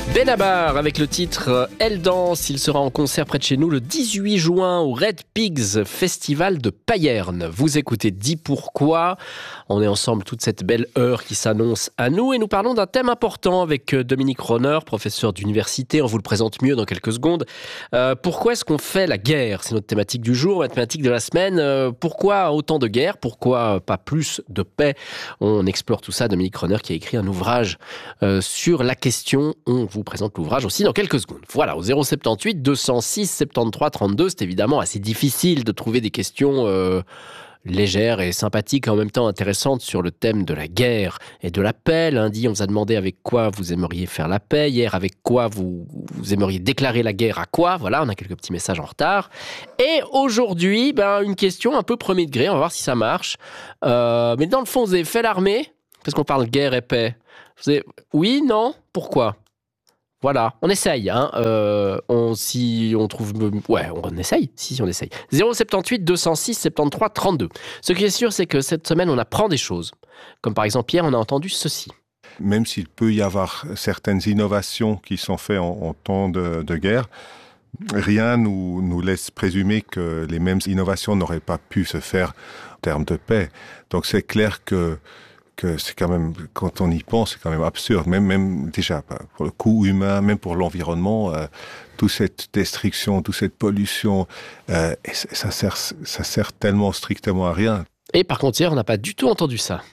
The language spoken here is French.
Benabar avec le titre Elle danse. Il sera en concert près de chez nous le 18 juin au Red Pigs Festival de Payerne. Vous écoutez Dis pourquoi. On est ensemble toute cette belle heure qui s'annonce à nous et nous parlons d'un thème important avec Dominique Ronner, professeur d'université. On vous le présente mieux dans quelques secondes. Pourquoi est-ce qu'on fait la guerre? C'est notre thématique du jour, la thématique de la semaine. Pourquoi autant de guerre? Pourquoi pas plus de paix? On explore tout ça. Dominique Ronner qui a écrit un ouvrage sur la question. On vous présente l'ouvrage aussi dans quelques secondes. Voilà, au 078 206 73 32, c'est évidemment assez difficile de trouver des questions légères et sympathiques et en même temps intéressantes sur le thème de la guerre et de la paix. Lundi, on vous a demandé avec quoi vous aimeriez faire la paix. Hier, avec quoi vous aimeriez déclarer la guerre à quoi. Voilà, on a quelques petits messages en retard. Et aujourd'hui, une question un peu premier degré, on va voir si ça marche. Mais dans le fond, vous avez fait l'armée, parce qu'on parle guerre et paix. Oui, non, pourquoi? Voilà, on essaye, si on trouve... Ouais, on essaye, si on essaye. 078 206 73 32. Ce qui est sûr, c'est que cette semaine, on apprend des choses. Comme par exemple, hier, on a entendu ceci. Même s'il peut y avoir certaines innovations qui sont faites en temps de guerre, rien nous laisse présumer que les mêmes innovations n'auraient pas pu se faire en termes de paix. Donc c'est clair que c'est quand même, quand on y pense, c'est quand même absurde. Même déjà, pour le coût humain, même pour l'environnement, toute cette destruction, toute cette pollution, ça sert tellement strictement à rien. Et par contre, hier, on n'a pas du tout entendu ça.